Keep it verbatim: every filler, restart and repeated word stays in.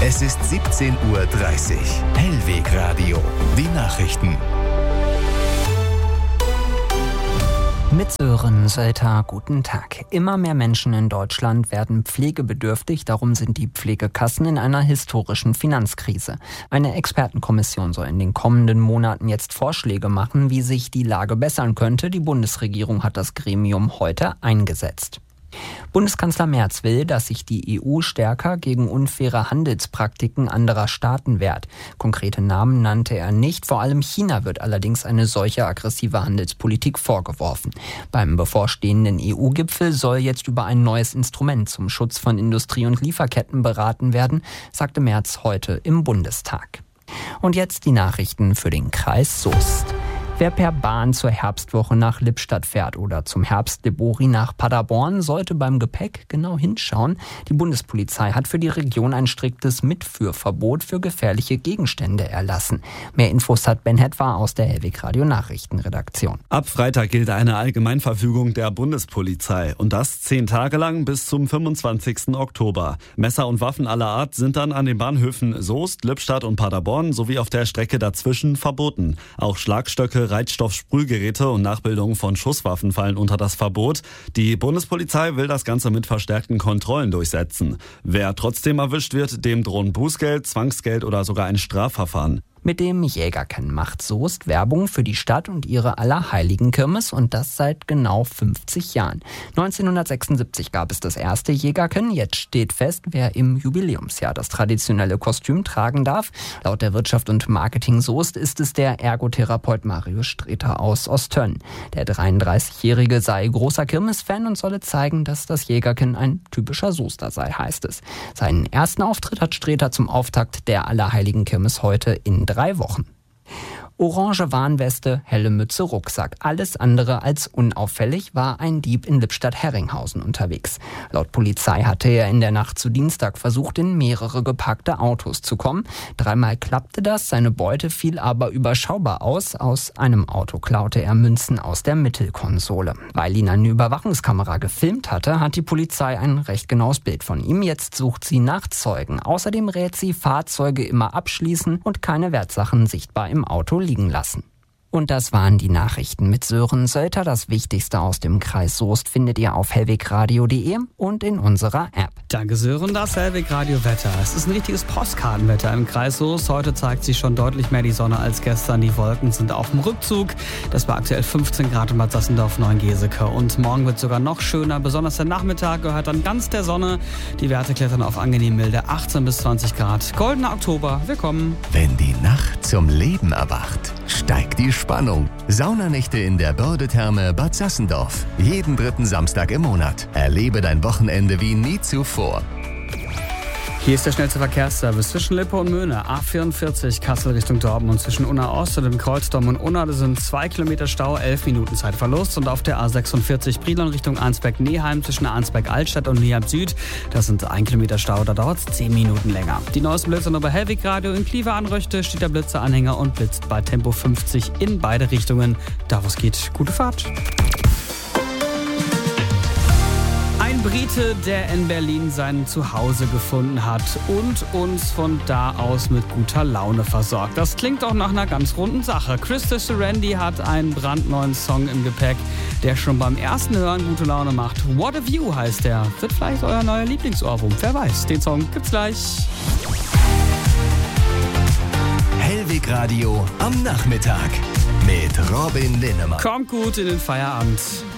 Es ist siebzehn Uhr dreißig. Hellweg Radio. Die Nachrichten. Mit Sören Sölter, guten Tag. Immer mehr Menschen in Deutschland werden pflegebedürftig, darum sind die Pflegekassen in einer historischen Finanzkrise. Eine Expertenkommission soll in den kommenden Monaten jetzt Vorschläge machen, wie sich die Lage bessern könnte. Die Bundesregierung hat das Gremium heute eingesetzt. Bundeskanzler Merz will, dass sich die E U stärker gegen unfaire Handelspraktiken anderer Staaten wehrt. Konkrete Namen nannte er nicht, vor allem China wird allerdings eine solche aggressive Handelspolitik vorgeworfen. Beim bevorstehenden E U-Gipfel soll jetzt über ein neues Instrument zum Schutz von Industrie und Lieferketten beraten werden, sagte Merz heute im Bundestag. Und jetzt die Nachrichten für den Kreis Soest. Wer per Bahn zur Herbstwoche nach Lippstadt fährt oder zum Herbstlibori nach Paderborn, sollte beim Gepäck genau hinschauen. Die Bundespolizei hat für die Region ein striktes Mitführverbot für gefährliche Gegenstände erlassen. Mehr Infos hat Ben Hetwa aus der Hellweg Radio Nachrichtenredaktion. Ab Freitag gilt eine Allgemeinverfügung der Bundespolizei und das zehn Tage lang bis zum fünfundzwanzigsten Oktober. Messer und Waffen aller Art sind dann an den Bahnhöfen Soest, Lippstadt und Paderborn sowie auf der Strecke dazwischen verboten. Auch Schlagstöcke, Reizstoffsprühgeräte und Nachbildungen von Schusswaffen fallen unter das Verbot. Die Bundespolizei will das Ganze mit verstärkten Kontrollen durchsetzen. Wer trotzdem erwischt wird, dem drohen Bußgeld, Zwangsgeld oder sogar ein Strafverfahren. Mit dem Jägerken macht Soest Werbung für die Stadt und ihre Allerheiligenkirmes und das seit genau fünfzig Jahren. neunzehnhundertsechsundsiebzig gab es das erste Jägerken. Jetzt steht fest, wer im Jubiläumsjahr das traditionelle Kostüm tragen darf. Laut der Wirtschaft und Marketing Soest ist es der Ergotherapeut Marius Streter aus Ostönn. Der dreiunddreißigjährige sei großer Kirmesfan und solle zeigen, dass das Jägerken ein typischer Soester sei, heißt es. Seinen ersten Auftritt hat Streter zum Auftakt der Allerheiligenkirmes heute in drei Wochen. Orange Warnweste, helle Mütze, Rucksack. Alles andere als unauffällig war ein Dieb in Lippstadt-Herringhausen unterwegs. Laut Polizei hatte er in der Nacht zu Dienstag versucht, in mehrere geparkte Autos zu kommen. Dreimal klappte das, seine Beute fiel aber überschaubar aus. Aus einem Auto klaute er Münzen aus der Mittelkonsole. Weil ihn eine Überwachungskamera gefilmt hatte, hat die Polizei ein recht genaues Bild von ihm. Jetzt sucht sie nach Zeugen. Außerdem rät sie, Fahrzeuge immer abschließen und keine Wertsachen sichtbar im Auto liegen lassen. Und das waren die Nachrichten mit Sören Sölter. Das Wichtigste aus dem Kreis Soest findet ihr auf hellwegradio punkt de und in unserer App. Danke Sören, das Hellweg-Radio-Wetter. Es ist ein richtiges Postkartenwetter im Kreis Soest. Heute zeigt sich schon deutlich mehr die Sonne als gestern. Die Wolken sind auf dem Rückzug. Das war aktuell fünfzehn Grad in Bad Sassendorf, Neuengeseke. Und morgen wird es sogar noch schöner. Besonders der Nachmittag gehört dann ganz der Sonne. Die Werte klettern auf angenehm milde achtzehn bis zwanzig Grad. Goldener Oktober, willkommen. Wenn die Nacht zum Leben erwacht, steigt die Spannung. Saunanächte in der Börde-Therme Bad Sassendorf. Jeden dritten Samstag im Monat. Erlebe dein Wochenende wie nie zuvor. Hier ist der schnellste Verkehrsservice zwischen Lippe und Möhne. A vierundvierzig Kassel Richtung Dortmund zwischen Unna Ost und dem Kreuzdamm und Unna. Das sind zwei Kilometer Stau, elf Minuten Zeitverlust. Und auf der A sechsundvierzig Brilon Richtung Arnsberg-Neheim zwischen Arnsberg-Altstadt und Neheim-Süd. Das sind ein Kilometer Stau, da dauert es zehn Minuten länger. Die neuesten Blitzer nur bei Hellweg Radio. In Kleve Anröchte steht der Blitzeranhänger und blitzt bei Tempo fünfzig in beide Richtungen. Da wo es geht, gute Fahrt. Ein Brite, der in Berlin sein Zuhause gefunden hat und uns von da aus mit guter Laune versorgt. Das klingt doch nach einer ganz runden Sache. Krista Serendi hat einen brandneuen Song im Gepäck, der schon beim ersten Hören gute Laune macht. What a View heißt der. Wird vielleicht euer neuer Lieblingsohrwurm. Wer weiß, den Song gibt's gleich. Hellweg Radio am Nachmittag mit Robin Linnemann. Kommt gut in den Feierabend.